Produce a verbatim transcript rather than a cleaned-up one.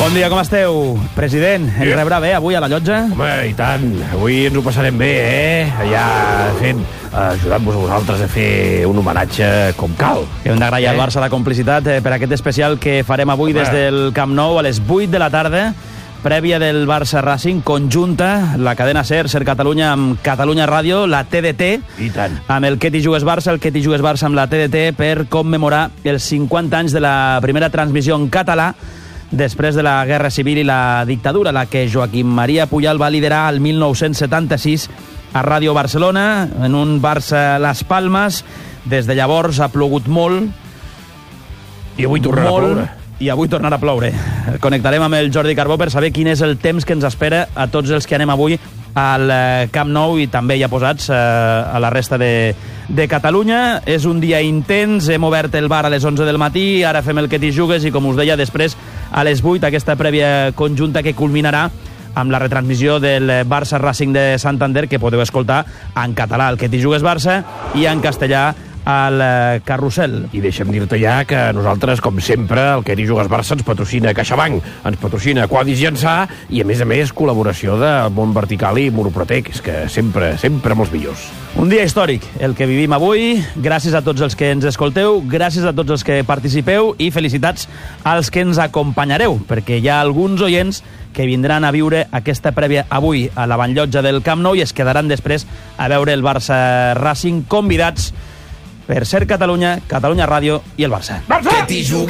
Bon dia, com esteu? President, ens rebrà bé avui a la llotja? Home, i tant. Avui ens ho passarem bé, eh? Allà fent, ajudant-vos a vosaltres a fer un homenatge com cal. Hem d'agrair eh? al Barça la complicitat eh, per aquest especial que farem avui Home. des del Camp Nou a les vuit de la tarda, prèvia del Barça Racing, conjunta, la cadena SER, SER Catalunya amb Catalunya Ràdio, la T D T, I tant. amb el Que t'hi jugues Barça, el Que t'hi jugues Barça amb la T D T per commemorar els cinquanta anys de la primera transmissió en català després de la Guerra Civil i la dictadura, la que Joaquim Maria Pujal va liderar el mil nou-cents setanta-sis a Ràdio Barcelona, en un Barça Las Palmas. Des de llavors ha plogut molt. I avui tornarà molt, a ploure. I avui tornarà a ploure. Connectarem amb el Jordi Carbó per saber quin és el temps que ens espera a tots els que anem avui al Camp Nou i també ja posats eh, a la resta de, de Catalunya. És un dia intens, hem obert el bar a les onze del matí, ara fem el Que t'hi jugues i, com us deia, després a les vuit aquesta prèvia conjunta que culminarà amb la retransmissió del Barça Racing de Santander, que podeu escoltar en català, el Que t'hi jugues Barça, i en castellà al Carrusel. I deixa'm dir-te ja que nosaltres, com sempre, el Que t'hi jugues Barça ens patrocina CaixaBank, ens patrocina Quadis Llançà i, a més a més, col·laboració de Mont Vertical i Murprotec, és que sempre, sempre amb els millors. Un dia històric, el que vivim avui. Gràcies a tots els que ens escolteu, gràcies a tots els que participeu i felicitats als que ens acompanyareu, perquè hi ha alguns oients que vindran a viure aquesta prèvia avui a la Vanllotja del Camp Nou i es quedaran després a veure el Barça Racing, convidats per SER Catalunya, Catalunya Ràdio i el Barça. Barça!